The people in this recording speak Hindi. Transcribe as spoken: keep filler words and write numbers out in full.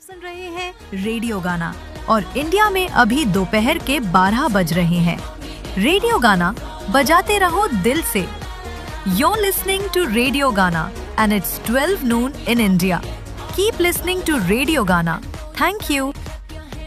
सुन रहे हैं रेडियो गाना और इंडिया में अभी दोपहर के बारह बज रहे हैं। रेडियो गाना बजाते रहो दिल से। You're listening to Radio Gana and it's twelve noon in India. Keep listening to Radio Gana. Thank you.